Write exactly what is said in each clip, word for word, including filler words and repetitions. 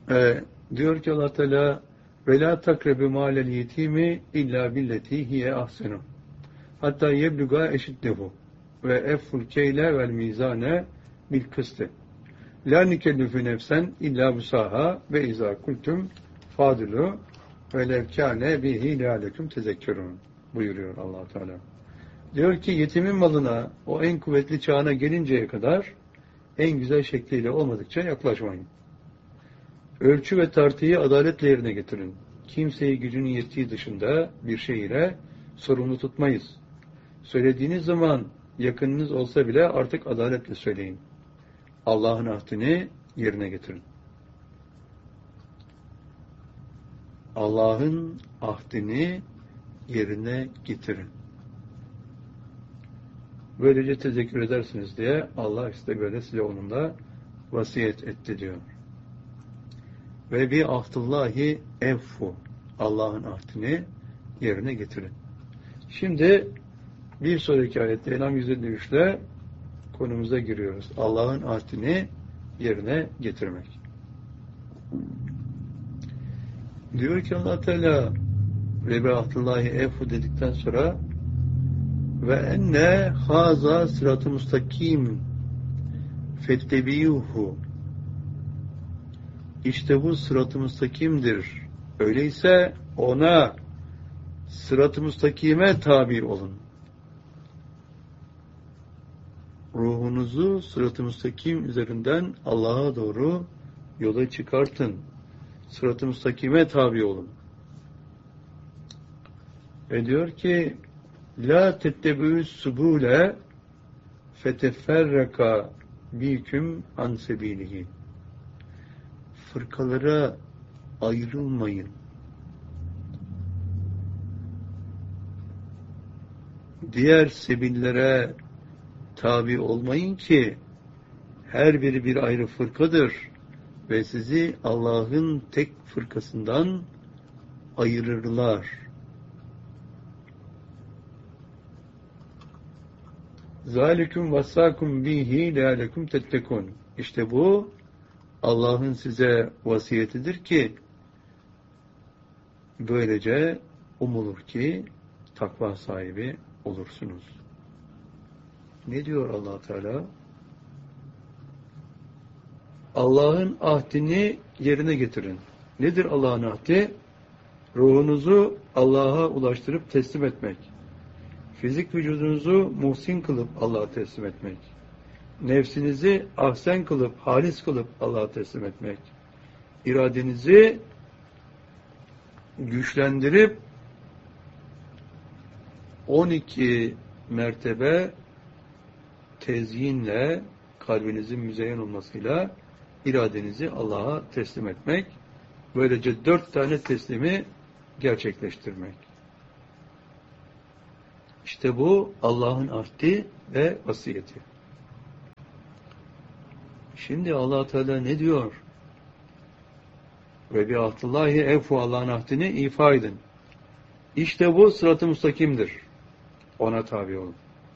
Ee, diyor ki Allah Teala ve la takrebu malel yetimi illa billeti hiye ahsenu hatta yebluga eşiddehu ve efful keyle vel mizane bil kıstı la nikellüfü nefsen illa busaha ve izâ kultum fadilu ve levkâne bihi lealeküm tezekkürün buyuruyor Allah Teala. Diyor ki yetimin malına o en kuvvetli çağına gelinceye kadar en güzel şekliyle olmadıkça yaklaşmayın. Ölçü ve tartıyı adaletle yerine getirin. Kimseyi gücünün yettiği dışında bir şey ile sorumlu tutmayız. Söylediğiniz zaman yakınınız olsa bile artık adaletle söyleyin. Allah'ın ahdini yerine getirin. Allah'ın ahdini yerine getirin. Böylece tezekkür edersiniz diye Allah işte böyle size onunla vasiyet etti diyor. Ve bi ahdullahi evfu. Allah'ın ahdini yerine getirin. Şimdi bir sonraki ayette En'am yüz elli üç'le konumuza giriyoruz. Allah'ın ahdini yerine getirmek. Diyor ki Allah Teala ve bi ahdullahi evfu dedikten sonra ve enne haza sırat-ı mustakim fettebiyuhu. İşte bu sırat-ı mustakimdir. Öyleyse ona sırat-ı mustakime tabi olun. Ruhunuzu sırat-ı mustakim üzerinden Allah'a doğru yola çıkartın. Sırat-ı mustakime tabi olun. Ve diyor ki la tettebu'us subule feteferraka biküm an sebilihi. Fırkalara ayrılmayın. Diğer sebillere tabi olmayın ki her biri bir ayrı fırkadır ve sizi Allah'ın tek fırkasından ayırırlar. Zalikum vasakum bihi lealekum tettekun. İşte bu Allah'ın size vasiyetidir ki böylece umulur ki takva sahibi olursunuz. Ne diyor Allah Teala? Allah'ın ahdini yerine getirin. Nedir Allah'ın ahdi? Ruhunuzu Allah'a ulaştırıp teslim etmek. Fizik vücudunuzu muhsin kılıp Allah'a teslim etmek. Nefsinizi ahsen kılıp, halis kılıp Allah'a teslim etmek. İradenizi güçlendirip on iki mertebe tezyinle, kalbinizin müzeyyen olmasıyla iradenizi Allah'a teslim etmek. Böylece dört tane teslimi gerçekleştirmek. İşte bu Allah'ın ahdi ve vasiyeti. Şimdi Allah Teala ne diyor? Ve bi ahdullahi evfu, Allah'ın ahdini ifa edin. İşte bu sırat-ı mustakimdir. Ona tabi olun.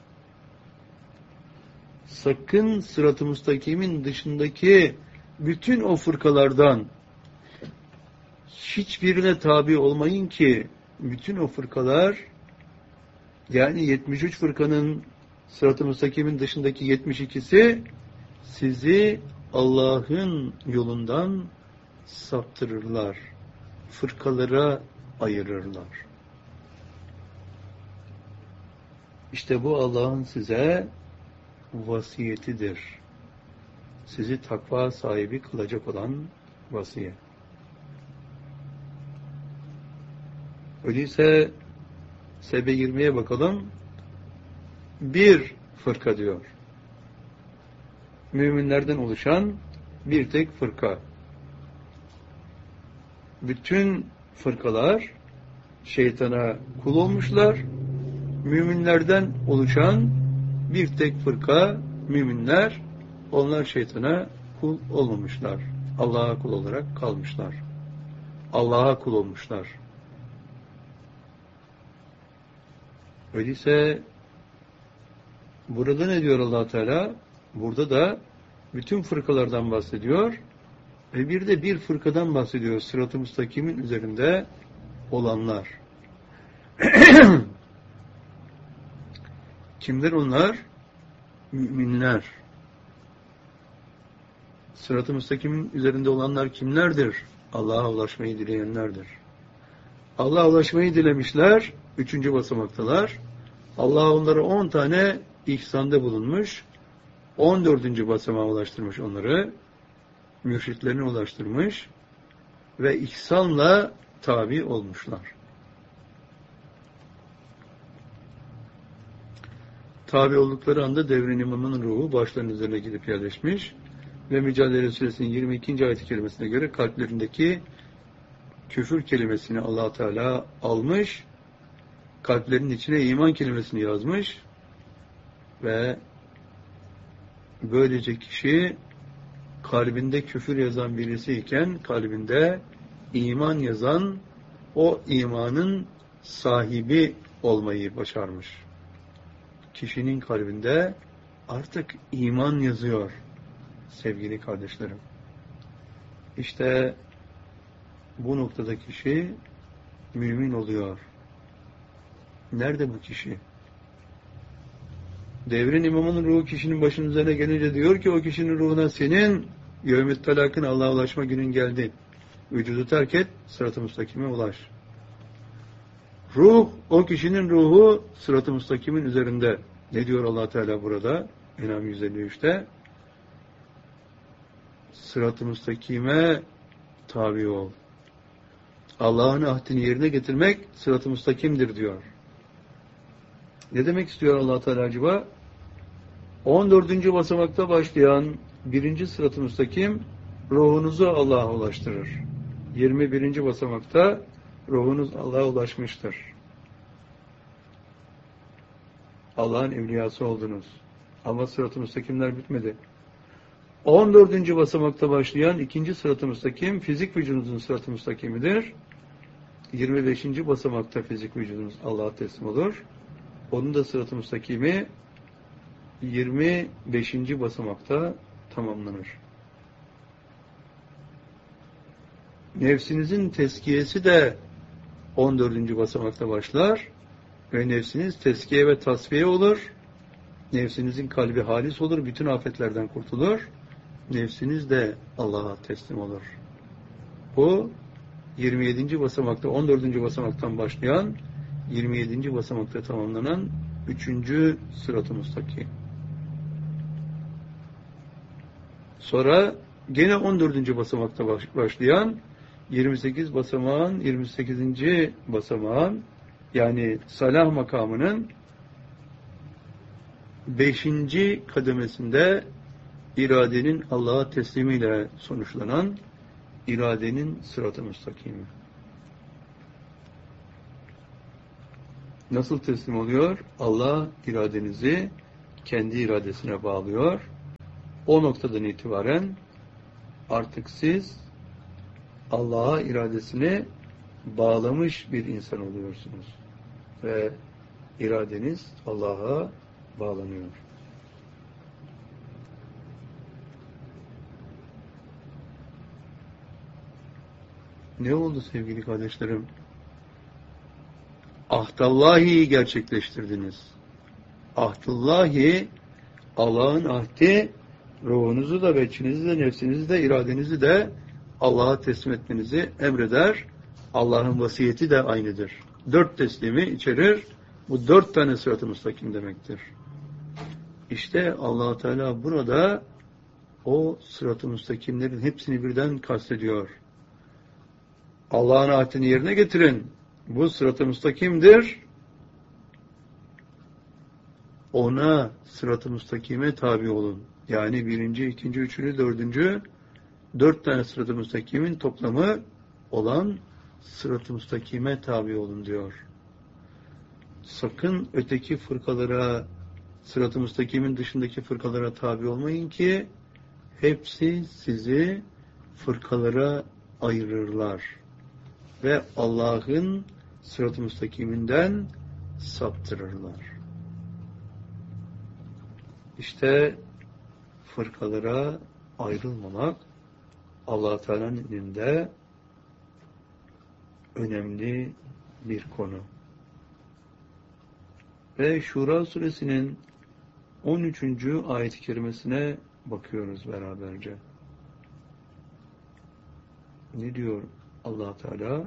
Sakın sırat-ı mustakimin dışındaki bütün o fırkalardan hiçbirine tabi olmayın ki bütün o fırkalar, yani yetmiş üç fırkanın sırat-ı mustakimin dışındaki yetmiş ikisi sizi Allah'ın yolundan saptırırlar. Fırkalara ayırırlar. İşte bu Allah'ın size vasiyetidir. Sizi takva sahibi kılacak olan vasiyet. Öyleyse Sebe yirmiye bakalım. Bir fırka diyor. Müminlerden oluşan bir tek fırka. Bütün fırkalar şeytana kul olmuşlar. Müminlerden oluşan bir tek fırka, müminler, onlar şeytana kul olmamışlar. Allah'a kul olarak kalmışlar. Allah'a kul olmuşlar. Öyleyse burada ne diyor Allah Teala? Burada da bütün fırkalardan bahsediyor Ve bir de bir fırkadan bahsediyor. Sırat-ı müstakimin üzerinde olanlar. Kimdir onlar? Müminler. Sırat-ı müstakimin üzerinde olanlar kimlerdir? Allah'a ulaşmayı dileyenlerdir. Allah'a ulaşmayı dilemişler. Üçüncü basamaktalar. Allah onlara on tane ihsanda bulunmuş. On dördüncü basamağa ulaştırmış onları. Mürşitlerine ulaştırmış. Ve ihsanla tabi olmuşlar. Tabi oldukları anda devrin imamının ruhu başlarının üzerine gidip yerleşmiş. Ve Mücadele Suresinin yirmi ikinci ayet-i kerimesine göre kalplerindeki küfür kelimesini Allah Teala almış, kalplerinin içine iman kelimesini yazmış ve böylece kişi kalbinde küfür yazan birisiyken kalbinde iman yazan o imanın sahibi olmayı başarmış. Kişinin kalbinde artık iman yazıyor sevgili kardeşlerim. İşte bu noktada kişi mümin oluyor. Nerede bu kişi? Devrin imamının ruhu kişinin başının üzerine gelince diyor ki o kişinin ruhuna senin yevmüt talakın Allah'a ulaşma günün geldi. Vücudu terk et, sırat-ı müstakime ulaş. Ruh, o kişinin ruhu sırat-ı müstakimin üzerinde. Ne diyor Allah Teala burada? En'am yüz elli üçte sırat-ı müstakime tabi ol. Allah'ın ahdini yerine getirmek sırat-ı müstakimdir diyor. Ne demek istiyor Allah Teala acaba? on dördüncü basamakta başlayan birinci sırat-ı müstakim ruhunuzu Allah'a ulaştırır. yirmi birinci basamakta ruhunuz Allah'a ulaşmıştır. Allah'ın evliyası oldunuz. Ama sırat-ı müstakimler bitmedi. on dördüncü basamakta başlayan ikinci sırat-ı müstakim fizik vücudunuzun sırat-ı müstakimidir. yirmi beşinci basamakta fizik vücudunuz Allah'a teslim olur. Onun da sırat-ı müstakimi yirmi beşinci basamakta tamamlanır. Nefsinizin tezkiyesi de on dördüncü basamakta başlar ve nefsiniz tezkiye ve tasfiye olur. Nefsinizin kalbi halis olur, bütün afetlerden kurtulur. Nefsiniz de Allah'a teslim olur. Bu yirmi yedinci basamakta, on dördüncü basamaktan başlayan, yirmi yedinci basamakta tamamlanan üçüncü sırat-ı müstakim. Sonra gene on dördüncü basamakta başlayan yirmi sekiz basamağın yirmi sekizinci basamağın yani salah makamının beşinci kademesinde iradenin Allah'a teslimiyle sonuçlanan iradenin sırat-ı müstakimi. Nasıl teslim oluyor? Allah iradenizi kendi iradesine bağlıyor. O noktadan itibaren artık siz Allah'a iradesini bağlamış bir insan oluyorsunuz. Ve iradeniz Allah'a bağlanıyor. Ne oldu sevgili kardeşlerim? Ahdallahi gerçekleştirdiniz. Ahdallahi, Allah'ın ahdi, ruhunuzu da, beçinizi de, nefsinizi de, iradenizi de Allah'a teslim etmenizi emreder. Allah'ın vasiyeti de aynıdır. Dört teslimi içerir. Bu dört tane sırat-ı müstakim demektir. İşte Allah Teala burada o sırat-ı müstakimlerin hepsini birden kastediyor. Allah'ın ahdini yerine getirin. Bu sırat-ı müstakimdir. Ona sırat-ı müstakime tabi olun. Yani birinci, ikinci, üçüncü, dördüncü, dört tane sırat-ı müstakimin toplamı olan sırat-ı müstakime tabi olun diyor. Sakın öteki fırkalara, sırat-ı müstakimin dışındaki fırkalara tabi olmayın ki hepsi sizi fırkalara ayırırlar. Ve Allah'ın sırat-ı müstakiminden saptırırlar. İşte fırkalara ayrılmamak Allah Teala'nın elinde önemli bir konu. Ve Şura suresinin on üçüncü ayet-i kerimesine bakıyoruz beraberce. Ne diyor Allah Teala?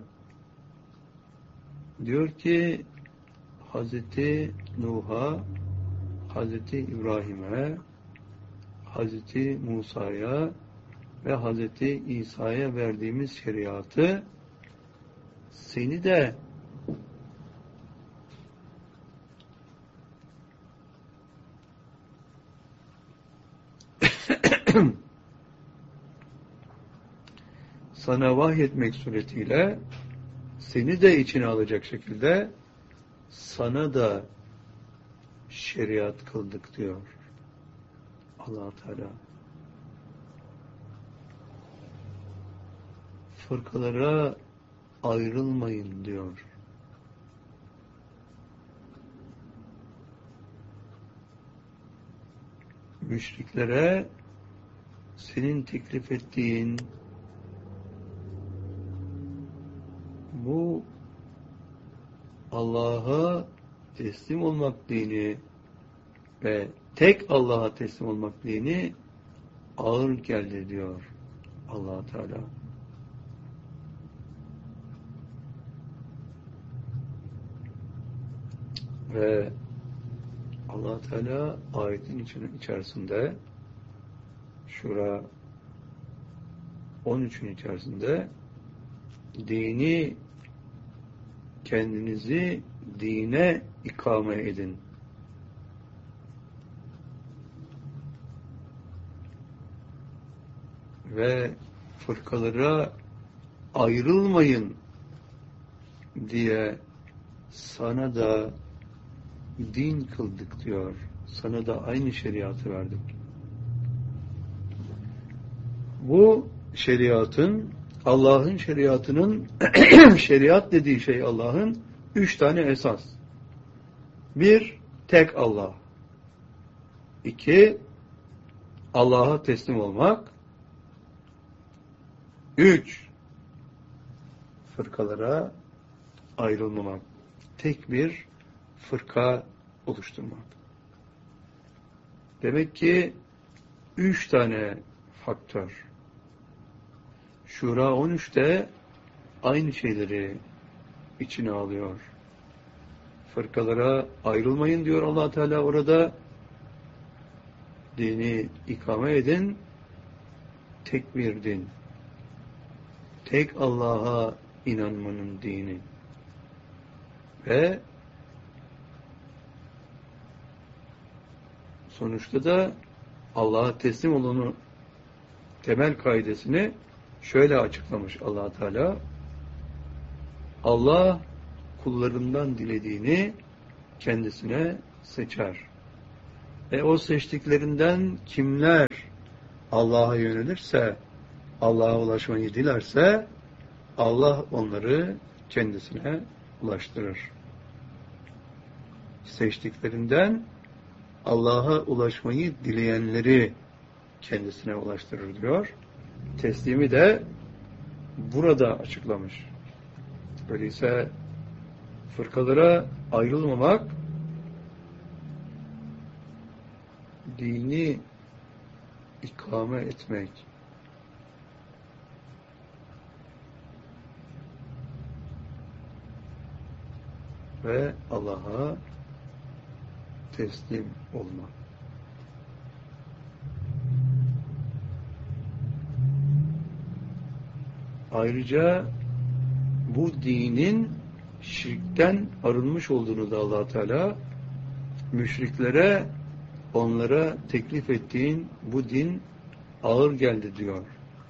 Diyor ki Hazreti Nuh'a, Hazreti İbrahim'e, Hazreti Musa'ya ve Hazreti İsa'ya verdiğimiz şeriatı seni de sana vahyetmek suretiyle seni de içine alacak şekilde sana da şeriat kıldık diyor Allah Teala. Fırkalara ayrılmayın diyor. Müşriklere senin teklif ettiğin bu Allah'a teslim olmak dini ve tek Allah'a teslim olmak dini ağır geldi diyor Allah Teala. Ve Allah Teala ayetin içerisinde Şura on üçün içerisinde dini kendinizi dine ikame edin. Ve fırkalara ayrılmayın diye sana da din kıldık diyor. Sana da aynı şeriatı verdik. Bu şeriatın, Allah'ın şeriatının şeriat dediği şey Allah'ın üç tane esas. Bir, tek Allah. İki, Allah'a teslim olmak. Üç, fırkalara ayrılmamak. Tek bir fırka oluşturmak. Demek ki üç tane faktör. Şura on üçte aynı şeyleri içine alıyor. Fırkalara ayrılmayın diyor Allah Teala orada. Dini ikame edin. Tek bir din. Tek Allah'a inanmanın dini. Ve sonuçta da Allah'a teslim olanı temel kaidesini şöyle açıklamış Allah Teala. Allah kullarından dilediğini kendisine seçer. E o seçtiklerinden kimler Allah'a yönelirse, Allah'a ulaşmayı dilerse Allah onları kendisine ulaştırır. Seçtiklerinden Allah'a ulaşmayı dileyenleri kendisine ulaştırır diyor. Teslimi de burada açıklamış. Öyleyse fırkalara ayrılmamak, dini ikame etmek, ve Allah'a teslim olmak. Ayrıca bu dinin şirkten arınmış olduğunu da Allah Teala müşriklere, onlara teklif ettiğin bu din ağır geldi diyor.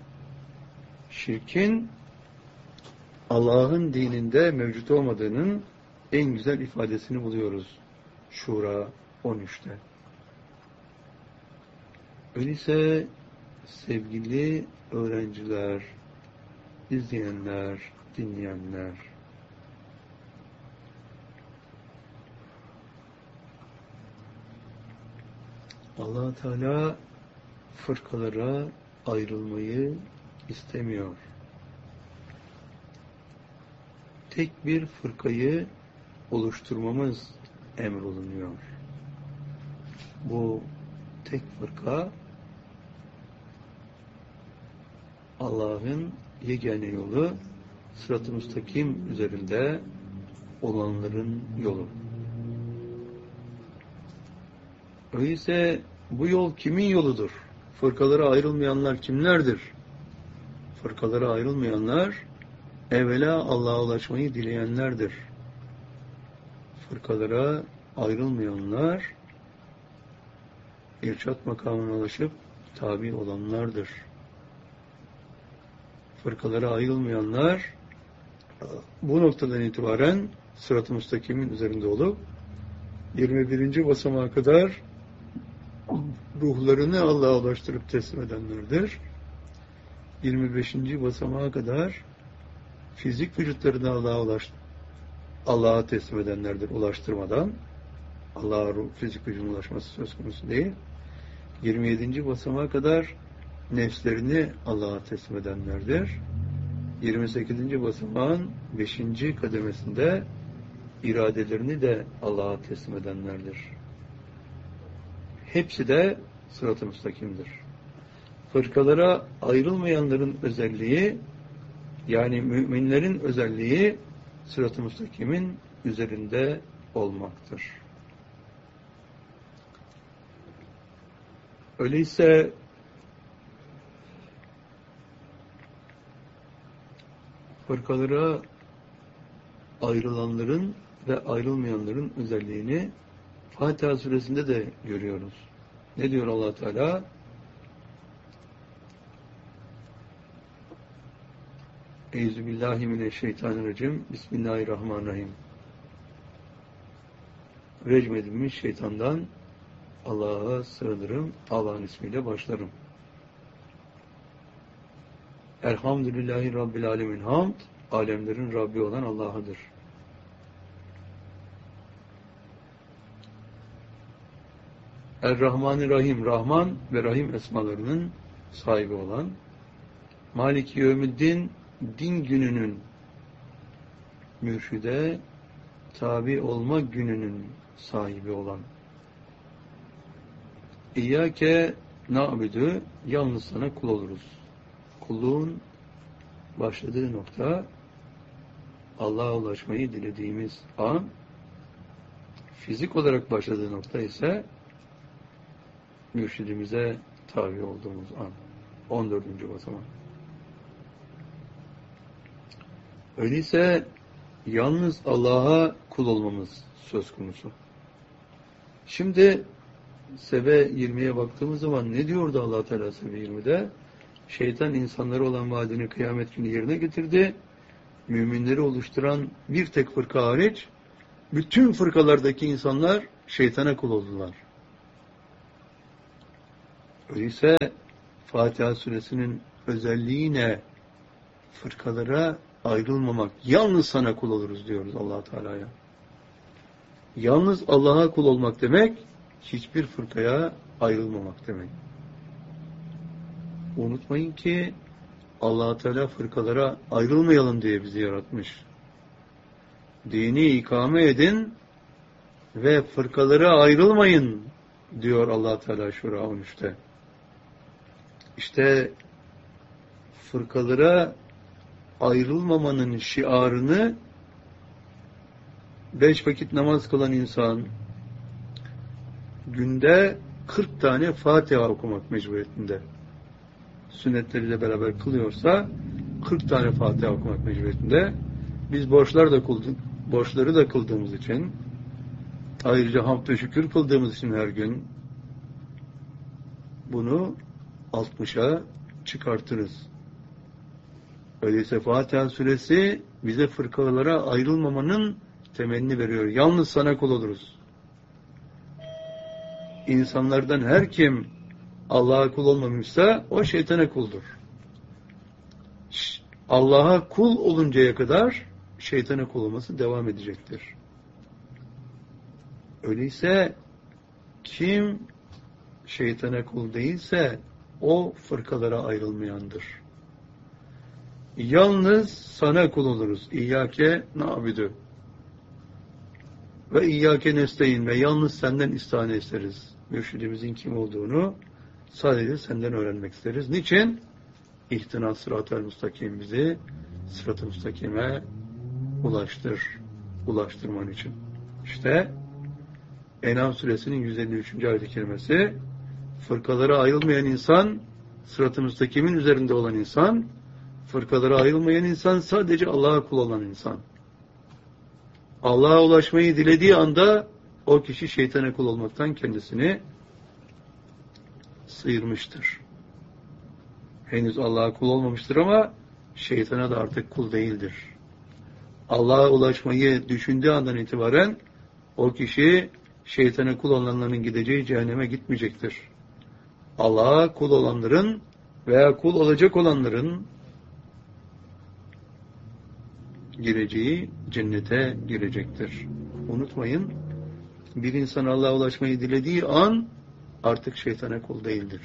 Şirkin Allah'ın dininde mevcut olmadığının en güzel ifadesini buluyoruz Şura on üçte. Öyleyse sevgili öğrenciler, izleyenler, dinleyenler, Allah Teala fırkalara ayrılmayı istemiyor. Tek bir fırkayı oluşturmamız emrolunuyor. Bu tek fırka Allah'ın yegane yolu, sırat-ı müstakim üzerinde olanların yolu. Öyleyse bu yol kimin yoludur? Fırkalara ayrılmayanlar kimlerdir? Fırkalara ayrılmayanlar evvela Allah'a ulaşmayı dileyenlerdir. Fırkalara ayrılmayanlar irşat makamına ulaşıp tabi olanlardır. Fırkalara ayrılmayanlar bu noktadan itibaren sırat-ı müstakimin üzerinde olup yirmi birinci basamağa kadar ruhlarını Allah'a ulaştırıp teslim edenlerdir. yirmi beşinci basamağa kadar fizik vücutlarını Allah'a ulaş, Allah'a teslim edenlerdir ulaştırmadan. Allah'a fizik vücuduna ulaşması söz konusu değil. yirmi yedinci basamağa kadar nefslerini Allah'a teslim edenlerdir. yirmi sekizinci basamağın beşinci kademesinde iradelerini de Allah'a teslim edenlerdir. Hepsi de sırat-ı müstakimdir. Fırkalara ayrılmayanların özelliği, yani müminlerin özelliği sırat-ı müstakimin üzerinde olmaktır. Öyleyse fırkalara ayrılanların ve ayrılmayanların özelliğini Fatiha suresinde de görüyoruz. Ne diyor Allah Teala? Euzubillahimineşşeytanirracim. Bismillahirrahmanirrahim. Recm edilmiş şeytandan Allah'a sığınırım. Allah'ın ismiyle başlarım. Elhamdülillahi Rabbil alemin hamd. Alemlerin Rabbi olan Allah'adır. Er-Rahmanir-Rahim, Rahman ve Rahim esmalarının sahibi olan, Maliki Yevmiddin, din gününün mürşide tabi olma gününün sahibi olan, İyyâke na'budu, yalnız sana kul oluruz. Kulluğun başladığı nokta, Allah'a ulaşmayı dilediğimiz an, fizik olarak başladığı nokta ise mürşidimize tabi olduğumuz an. on dördüncü basamak. Öyleyse yalnız Allah'a kul olmamız söz konusu. Şimdi Sebe yirmiye baktığımız zaman ne diyordu Allah Teala Sebe yirmide? Şeytan insanlara olan vaadini kıyamet günü yerine getirdi. Müminleri oluşturan bir tek fırka hariç bütün fırkalardaki insanlar şeytana kul oldular. Öyleyse Fatiha suresinin özelliği ne? Fırkalara ayrılmamak. Yalnız sana kul oluruz diyoruz Allah Teala'ya. Yalnız Allah'a kul olmak demek, hiçbir fırkaya ayrılmamak demek. Unutmayın ki Allah Teala fırkalara ayrılmayalım diye bizi yaratmış. Dini ikame edin ve fırkalara ayrılmayın diyor Allah Teala Şura on üçte. İşte fırkalara ayrılmamanın şiarını beş vakit namaz kılan insan günde kırk tane Fatiha okumak mecburiyetinde. Sünnetleriyle beraber kılıyorsa kırk tane Fatiha okumak mecburiyetinde. Biz borçlar da kıldık, borçları da kıldığımız için, ayrıca hamd ve şükür kıldığımız için her gün bunu altmışa çıkartırız. Öyleyse Fatiha suresi bize fırkalara ayrılmamanın temelini veriyor. Yalnız sana kul oluruz. İnsanlardan her kim Allah'a kul olmamışsa o şeytana kuldur. Allah'a kul oluncaya kadar şeytana kul olması devam edecektir. Öyleyse kim şeytana kul değilse o fırkalara ayrılmayandır. Yalnız sana kul oluruz. İyyâke na'budu. Ve iyyâke nestaîn ve yalnız senden istihane isteriz. Mürşidimizin kim olduğunu sadece senden öğrenmek isteriz. Niçin? İhtina sırat-ı müstakim bizi sırat-ı müstakime ulaştır. Ulaştırman için. İşte En'am suresinin yüz elli üçüncü ayet-i kerimesi, fırkalara ayrılmayan insan, sırat-ı müstakimin üzerinde olan insan, fırkalara ayrılmayan insan sadece Allah'a kul olan insan. Allah'a ulaşmayı dilediği anda o kişi şeytana kul olmaktan kendisini sıyırmıştır. Henüz Allah'a kul olmamıştır ama şeytana da artık kul değildir. Allah'a ulaşmayı düşündüğü andan itibaren o kişi şeytana kul olanların gideceği cehenneme gitmeyecektir. Allah'a kul olanların veya kul olacak olanların gireceği cennete girecektir. Unutmayın, bir insan Allah'a ulaşmayı dilediği an artık şeytana kul değildir.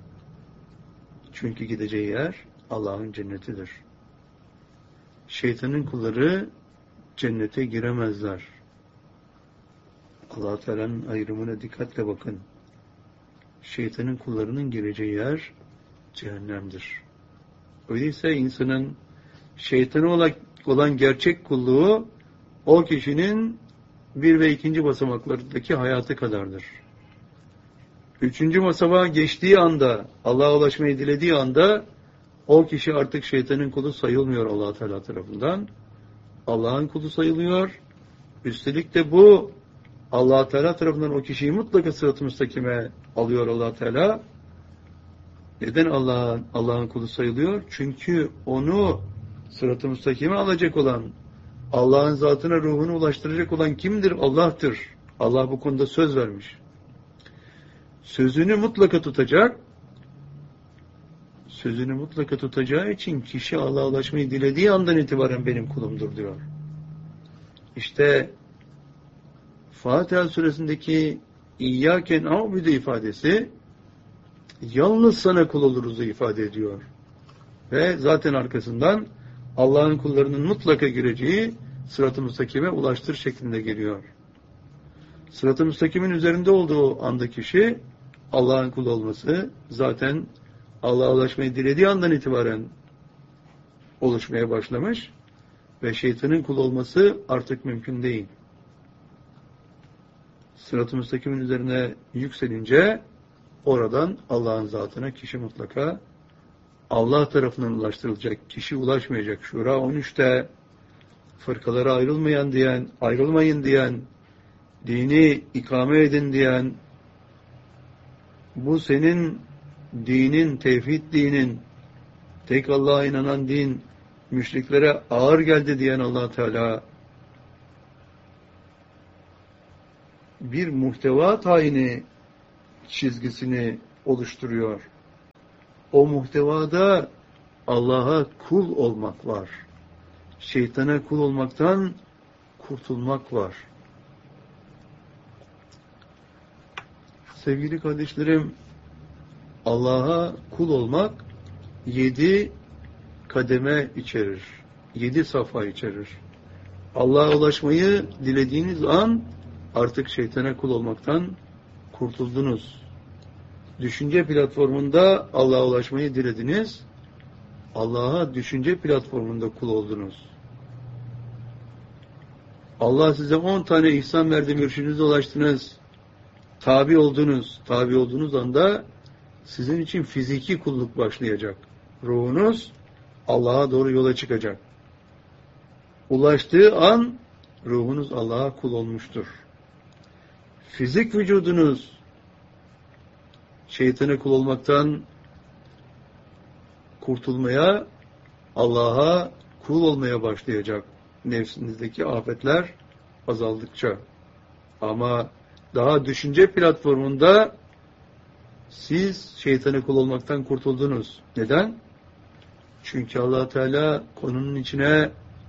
Çünkü gideceği yer Allah'ın cennetidir. Şeytanın kulları cennete giremezler. Allah-u Teala'nın ayrımına dikkatle bakın. Şeytanın kullarının gireceği yer cehennemdir. Öyleyse insanın şeytana olan gerçek kulluğu o kişinin bir ve ikinci basamaklardaki hayatı kadardır. Üçüncü basamağa geçtiği anda, Allah'a ulaşmayı dilediği anda o kişi artık şeytanın kulu sayılmıyor Allah-u Teala tarafından. Allah'ın kulu sayılıyor. Üstelik de bu Allah-u Teala tarafından o kişiyi mutlaka sırat-ı müstakime alıyor Allah-u Teala. Neden Allah'ın Allah'ın kulu sayılıyor? Çünkü onu sırat-ı müstakime alacak olan, Allah'ın zatına ruhunu ulaştıracak olan kimdir? Allah'tır. Allah bu konuda söz vermiş. Sözünü mutlaka tutacak. Sözünü mutlaka tutacağı için kişi Allah'a ulaşmayı dilediği andan itibaren benim kulumdur diyor. İşte Fatiha suresindeki İyyâke na'budu ifadesi yalnız sana kul oluruz ifade ediyor. Ve zaten arkasından Allah'ın kullarının mutlaka gireceği sırat-ı müstakime ulaştır şeklinde geliyor. Sırat-ı müstakimin üzerinde olduğu anda kişi Allah'ın kulu olması zaten Allah'a ulaşmayı dilediği andan itibaren oluşmaya başlamış ve şeytanın kulu olması artık mümkün değil. Sırat-ı müstakimin üzerine yükselince oradan Allah'ın zatına kişi mutlaka Allah tarafından ulaştırılacak. Kişi ulaşmayacak. Şura on üçte fırkalara ayrılmayan diyen, ayrılmayın diyen, dini ikame edin diyen, bu senin dinin, tevhid dinin, tek Allah'a inanan din, müşriklere ağır geldi diyen Allah Teala bir muhteva tayini çizgisini oluşturuyor. O muhtevada Allah'a kul olmak var. Şeytana kul olmaktan kurtulmak var. Sevgili kardeşlerim, Allah'a kul olmak yedi kademe içerir. Yedi safa içerir. Allah'a ulaşmayı dilediğiniz an artık şeytana kul olmaktan kurtuldunuz. Düşünce platformunda Allah'a ulaşmayı dilediniz. Allah'a düşünce platformunda kul oldunuz. Allah size on tane ihsan verdi, mürşidinize ulaştınız. Tabi oldunuz. Tabi olduğunuz anda sizin için fiziki kulluk başlayacak. Ruhunuz Allah'a doğru yola çıkacak. Ulaştığı an ruhunuz Allah'a kul olmuştur. Fizik vücudunuz şeytana kul olmaktan kurtulmaya, Allah'a kul olmaya başlayacak. Nefsinizdeki afetler azaldıkça. Ama daha düşünce platformunda siz şeytana kul olmaktan kurtuldunuz. Neden? Çünkü Allah Teala konunun içine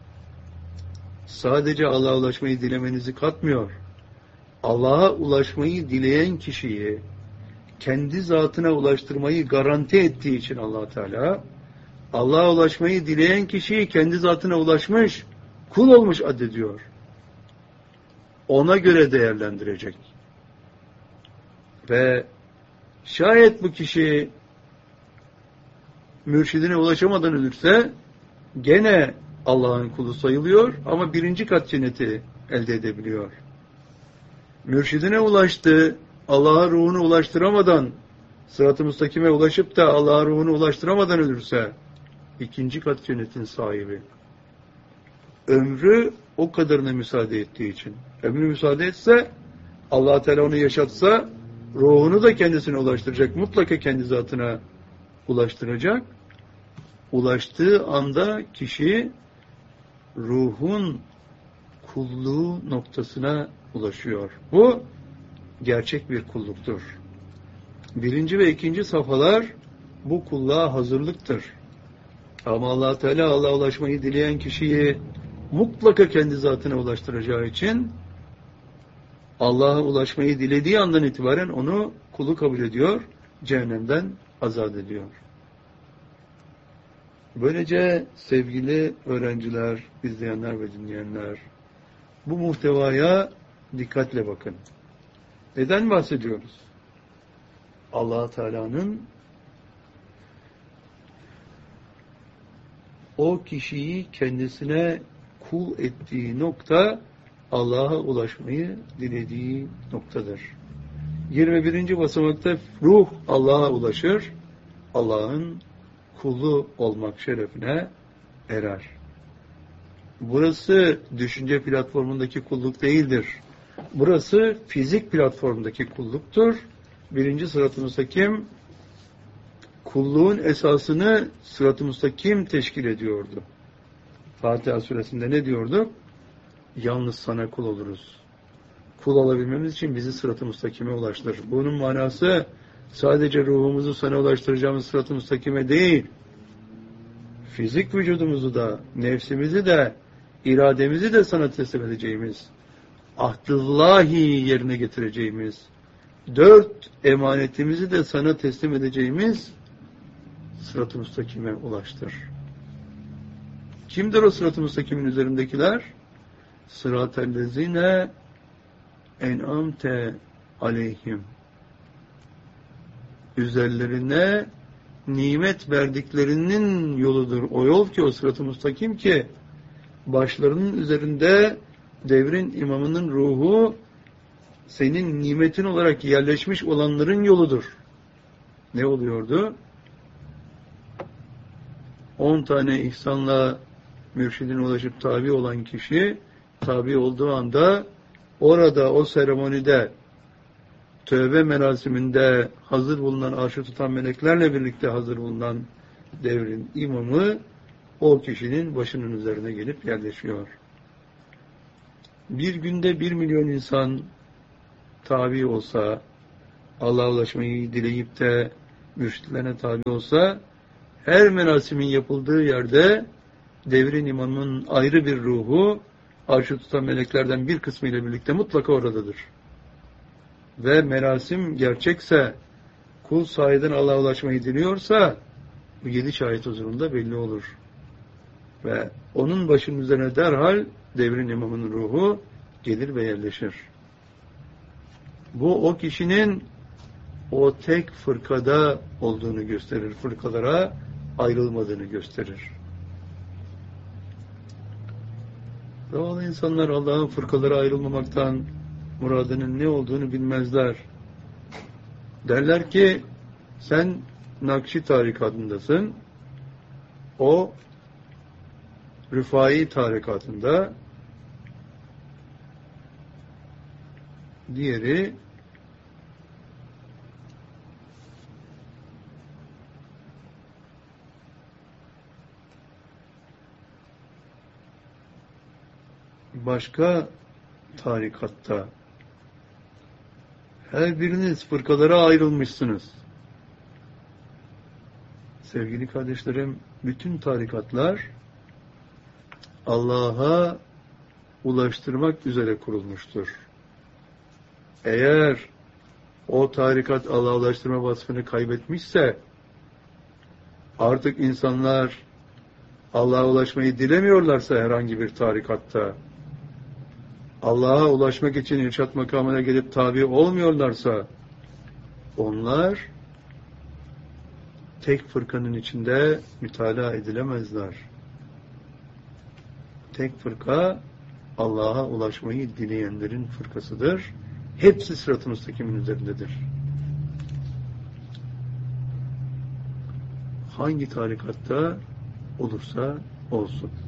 sadece Allah'a ulaşmayı dilemenizi katmıyor. Allah'a ulaşmayı dileyen kişiyi kendi zatına ulaştırmayı garanti ettiği için Allah Teala Allah'a ulaşmayı dileyen kişiyi kendi zatına ulaşmış, kul olmuş addediyor. Ona göre değerlendirecek. Ve şayet bu kişi mürşidine ulaşamadan ölürse gene Allah'ın kulu sayılıyor ama birinci kat cenneti elde edebiliyor. Mürşidine ulaştı, Allah'a ruhunu ulaştıramadan, sırat-ı müstakime ulaşıp da Allah'a ruhunu ulaştıramadan ölürse ikinci kat cennetin sahibi. Ömrü o kadarına müsaade ettiği için. Ömrü müsaade etse, Allah Teala onu yaşatsa, ruhunu da kendisine ulaştıracak. Mutlaka kendi zatına ulaştıracak. Ulaştığı anda kişi ruhun kulluğu noktasına ulaşıyor. Bu gerçek bir kulluktur. Birinci ve ikinci safhalar bu kulluğa hazırlıktır. Ama Allah Teala Allah'a ulaşmayı dileyen kişiyi mutlaka kendi zatına ulaştıracağı için Allah'a ulaşmayı dilediği andan itibaren onu kulu kabul ediyor, cehennemden azat ediyor. Böylece sevgili öğrenciler, izleyenler ve dinleyenler, bu muhtevaya dikkatle bakın. Neden bahsediyoruz? Allah Teala'nın o kişiyi kendisine kul ettiği nokta, Allah'a ulaşmayı dilediği noktadır. yirmi birinci basamakta ruh Allah'a ulaşır, Allah'ın kulu olmak şerefine erer. Burası düşünce platformundaki kulluk değildir. Burası fizik platformundaki kulluktur. Birinci sırat-ı müstakim, kulluğun esasını sırat-ı müstakim teşkil ediyordu. Fatiha suresinde ne diyordu? Yalnız sana kul oluruz. Kul olabilmemiz için bizi sırat-ı müstakime ulaştır. Bunun manası sadece ruhumuzu sana ulaştıracağımız sırat-ı müstakime değil, fizik vücudumuzu da, nefsimizi de, irademizi de sana teslim edeceğimiz, ahdullahi yerine getireceğimiz, dört emanetimizi de sana teslim edeceğimiz sırat-ı müstakime ulaştır. Kimdir o sırat-ı müstakimin üzerindekiler? Sırat-ellezine en'amte aleyhim. Üzerlerine nimet verdiklerinin yoludur. O yol ki, o sırat-ı müstakim ki, başlarının üzerinde devrin imamının ruhu senin nimetin olarak yerleşmiş olanların yoludur. Ne oluyordu? On tane ihsanla mürşidine ulaşıp tabi olan kişi, tabi olduğu anda orada o seremonide, tövbe merasiminde hazır bulunan, arşı tutan meleklerle birlikte hazır bulunan devrin imamı o kişinin başının üzerine gelip yerleşiyor. Bir günde bir milyon insan tabi olsa, Allah'a ulaşmayı dileyip de mürşitlerine tabi olsa, her merasimin yapıldığı yerde devrin imamının ayrı bir ruhu, arşı tutan meleklerden bir kısmı ile birlikte mutlaka oradadır. Ve merasim gerçekse, kul sahiden Allah'a ulaşmayı diliyorsa, bu yedi şahit huzurunda belli olur. Ve onun başının üzerine derhal devrin imamının ruhu gelir ve yerleşir. Bu o kişinin o tek fırkada olduğunu gösterir. Fırkalara ayrılmadığını gösterir. Zavallı insanlar Allah'ın fırkalara ayrılmamaktan muradının ne olduğunu bilmezler. Derler ki sen Nakşi tarikatındasın, o Rıfai tarikatında, diğeri başka tarikatta. Her biriniz fırkalara ayrılmışsınız. Sevgili kardeşlerim, bütün tarikatlar Allah'a ulaştırmak üzere kurulmuştur. Eğer o tarikat Allah'a ulaştırma vasfını kaybetmişse, artık insanlar Allah'a ulaşmayı dilemiyorlarsa herhangi bir tarikatta, Allah'a ulaşmak için irşat makamına gelip tabi olmuyorlarsa, onlar tek fırkanın içinde mütalaa edilemezler. Tek fırka Allah'a ulaşmayı dileyenlerin fırkasıdır. Hepsi sırat-ı müstakimin üzerindedir. Hangi tarikatta olursa olsun.